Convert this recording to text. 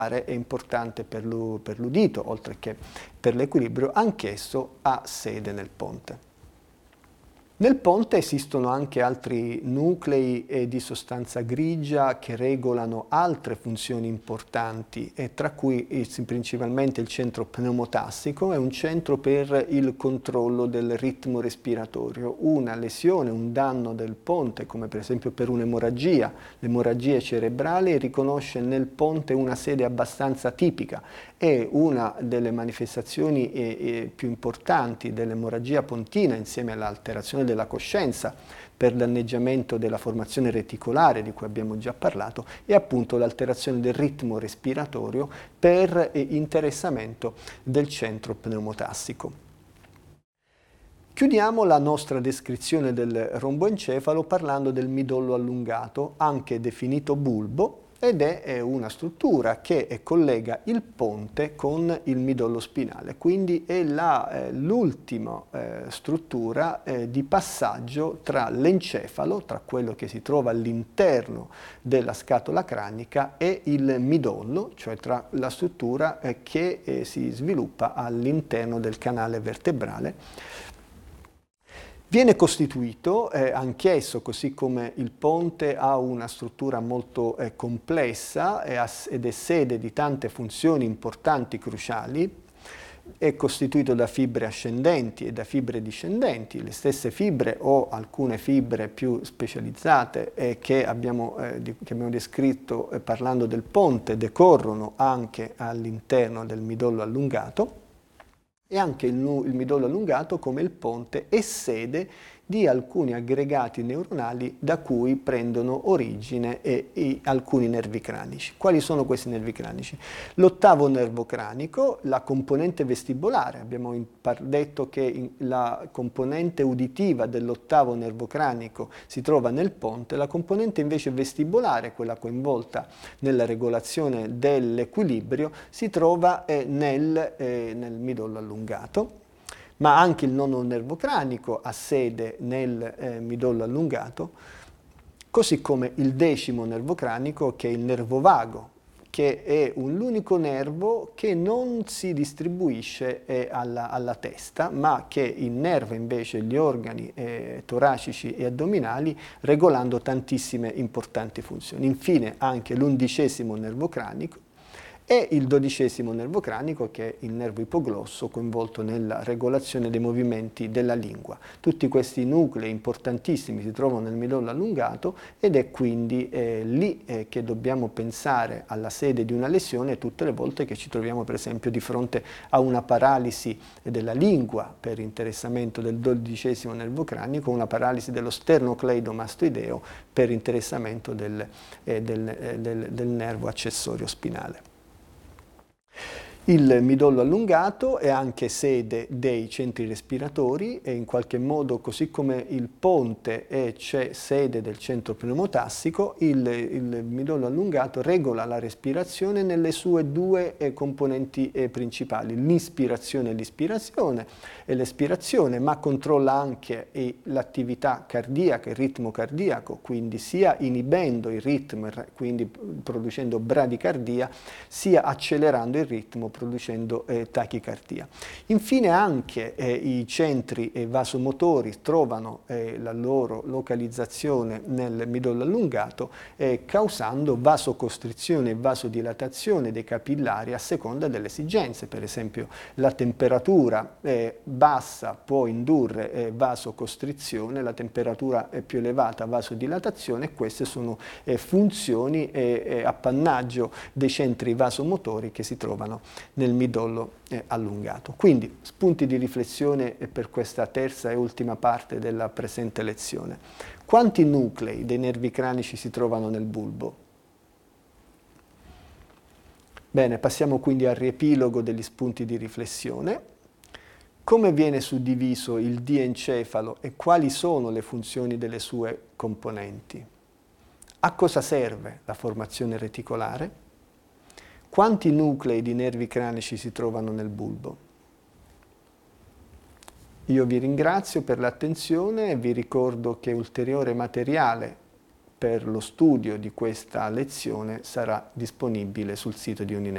è importante per l'udito, oltre che per l'equilibrio, anch'esso ha sede nel ponte. Nel ponte esistono anche altri nuclei di sostanza grigia che regolano altre funzioni importanti, e tra cui principalmente il centro pneumotassico, è un centro per il controllo del ritmo respiratorio. Una lesione, un danno del ponte, come per esempio per un'emorragia, l'emorragia cerebrale, riconosce nel ponte una sede abbastanza tipica, e una delle manifestazioni più importanti dell'emorragia pontina, insieme all'alterazione della coscienza per danneggiamento della formazione reticolare di cui abbiamo già parlato, è appunto l'alterazione del ritmo respiratorio per interessamento del centro pneumotassico. Chiudiamo la nostra descrizione del romboencefalo parlando del midollo allungato, anche definito bulbo, ed è una struttura che collega il ponte con il midollo spinale, quindi è l'ultima struttura di passaggio tra l'encefalo, tra quello che si trova all'interno della scatola cranica, e il midollo, cioè tra la struttura che si sviluppa all'interno del canale vertebrale. Viene costituito, anch'esso, così come il ponte, ha una struttura molto complessa ed è sede di tante funzioni importanti, cruciali. È costituito da fibre ascendenti e da fibre discendenti. Le stesse fibre o alcune fibre più specializzate che abbiamo descritto parlando del ponte decorrono anche all'interno del midollo allungato. E anche il midollo allungato, come il ponte, è sede di alcuni aggregati neuronali da cui prendono origine alcuni nervi cranici. Quali sono questi nervi cranici? L'ottavo nervo cranico, la componente vestibolare. Abbiamo detto che la componente uditiva dell'ottavo nervo cranico si trova nel ponte, la componente invece vestibolare, quella coinvolta nella regolazione dell'equilibrio, si trova nel midollo allungato. Ma anche il nono nervo cranico ha sede nel midollo allungato, così come il decimo nervo cranico, che è il nervo vago, che è l'unico nervo che non si distribuisce alla testa, ma che innerva invece gli organi toracici e addominali, regolando tantissime importanti funzioni. Infine anche l'undicesimo nervo cranico, e il dodicesimo nervo cranico, che è il nervo ipoglosso, coinvolto nella regolazione dei movimenti della lingua. Tutti questi nuclei importantissimi si trovano nel midollo allungato, ed è quindi lì che dobbiamo pensare alla sede di una lesione tutte le volte che ci troviamo per esempio di fronte a una paralisi della lingua per interessamento del dodicesimo nervo cranico, una paralisi dello sternocleidomastoideo per interessamento del nervo accessorio spinale. Il midollo allungato è anche sede dei centri respiratori, e in qualche modo, così come il ponte c'è sede del centro pneumotassico, il midollo allungato regola la respirazione nelle sue due componenti principali, l'inspirazione e l'espirazione, ma controlla anche l'attività cardiaca, il ritmo cardiaco, quindi sia inibendo il ritmo, quindi producendo bradicardia, sia accelerando il ritmo, producendo tachicardia. Infine anche i centri vasomotori trovano la loro localizzazione nel midollo allungato, causando vasocostrizione e vasodilatazione dei capillari a seconda delle esigenze. Per esempio la temperatura bassa può indurre vasocostrizione, la temperatura più elevata vasodilatazione, e queste sono funzioni appannaggio dei centri vasomotori che si trovano nel midollo allungato. Quindi spunti di riflessione per questa terza e ultima parte della presente lezione. Quanti nuclei dei nervi cranici si trovano nel bulbo? Bene, passiamo quindi al riepilogo degli spunti di riflessione. Come viene suddiviso il diencefalo e quali sono le funzioni delle sue componenti? A cosa serve la formazione reticolare? Quanti nuclei di nervi cranici si trovano nel bulbo? Io vi ringrazio per l'attenzione e vi ricordo che ulteriore materiale per lo studio di questa lezione sarà disponibile sul sito di Uninetto.